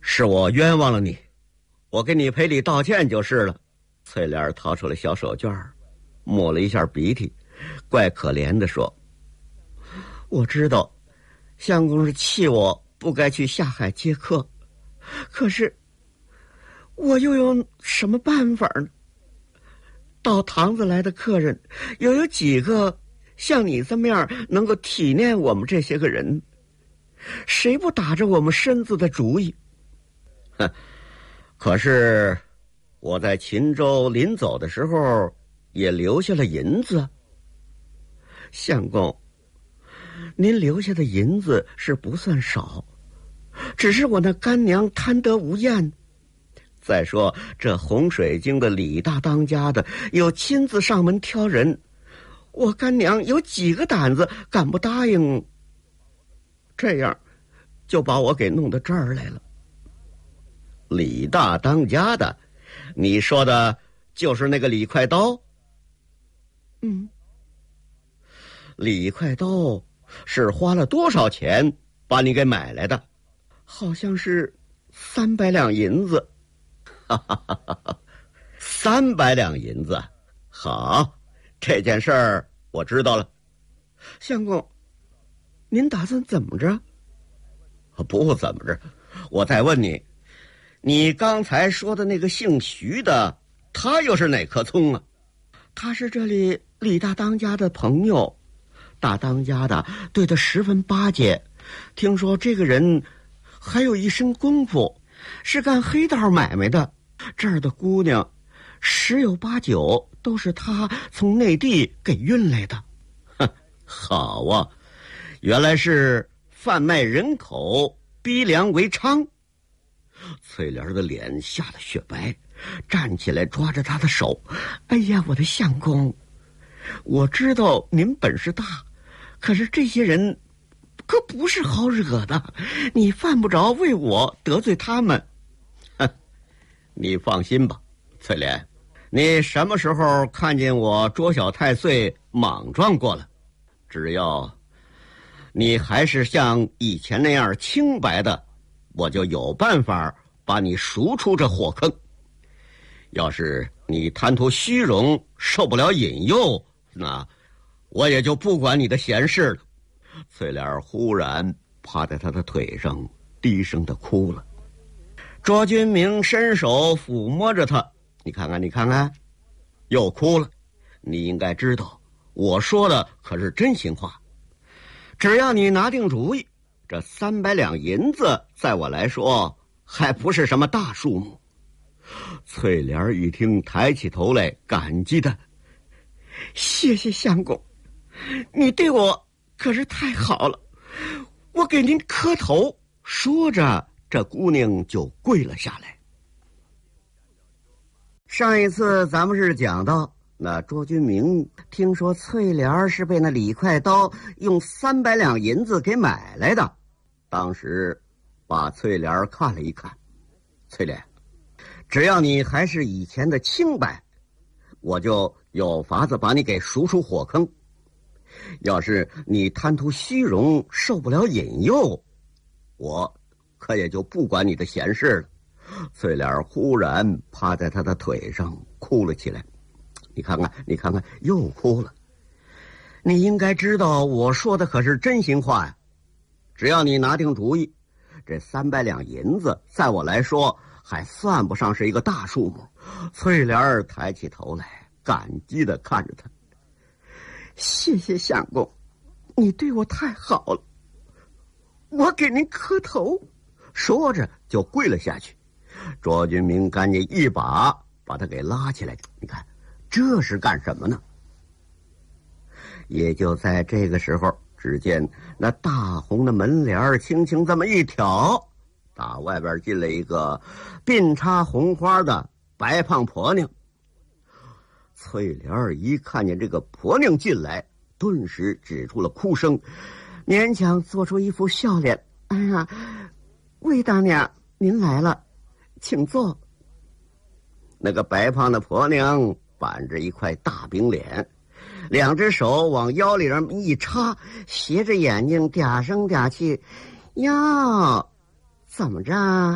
是我冤枉了你，我给你赔礼道歉就是了。翠莲掏出了小手绢，抹了一下鼻涕，怪可怜的说：我知道相公是气我不该去下海接客，可是我又有什么办法呢？到堂子来的客人又有几个像你这么样能够体念我们这些个人？谁不打着我们身子的主意？哼，可是我在秦州临走的时候也留下了银子。相公，您留下的银子是不算少，只是我那干娘贪得无厌。再说这洪水京的李大当家的又亲自上门挑人，我干娘有几个胆子敢不答应？这样就把我给弄到这儿来了。李大当家的，你说的就是那个李快刀？嗯。李快刀是花了多少钱把你给买来的？好像是300两银子。300两银子，好，这件事儿我知道了。相公，您打算怎么着？不怎么着，我再问你，你刚才说的那个姓徐的，他又是哪棵葱啊？他是这里李大当家的朋友，大当家的对他十分巴结，听说这个人还有一身功夫，是干黑道买卖的。这儿的姑娘10有89都是他从内地给运来的。哼，好啊，原来是贩卖人口，逼良为娼。翠莲的脸吓得雪白，站起来抓着他的手。哎呀，我的相公，我知道您本事大，可是这些人可不是好惹的，你犯不着为我得罪他们。你放心吧，翠莲，你什么时候看见我捉小太岁莽撞过了？只要你还是像以前那样清白的，我就有办法把你赎出这火坑。要是你贪图虚荣，受不了引诱，那我也就不管你的闲事了。翠莲忽然趴在他的腿上，低声的哭了。卓君明伸手抚摸着他，你看看，你看看，又哭了。你应该知道，我说的可是真心话。只要你拿定主意，这300两银子在我来说还不是什么大数目。翠莲一听，抬起头来，感激的：谢谢相公，你对我可是太好了，我给您磕头。说着，这姑娘就跪了下来。上一次咱们是讲到，那卓君明听说翠莲是被那李快刀用300两银子给买来的，当时把翠莲看了一看。翠莲，只要你还是以前的清白，我就有法子把你给赎出火坑。要是你贪图虚荣，受不了引诱，我可也就不管你的闲事了。翠莲忽然趴在他的腿上哭了起来。你看看，你看看，又哭了。你应该知道，我说的可是真心话呀。只要你拿定主意，这300两银子在我来说还算不上是一个大数目。翠莲抬起头来，感激地看着他。谢谢相公，你对我太好了，我给您磕头。说着就跪了下去。卓君明赶紧一把把他给拉起来。你看，这是干什么呢？也就在这个时候，只见那大红的门帘轻轻这么一挑，打外边进来一个鬓插红花的白胖婆娘。翠莲一看见这个婆娘进来，顿时止住了哭声，勉强做出一副笑脸。哎呀，魏大娘您来了，请坐。那个白胖的婆娘板着一块大饼脸，两只手往腰里边一插，斜着眼睛嗲声嗲气：哟，怎么着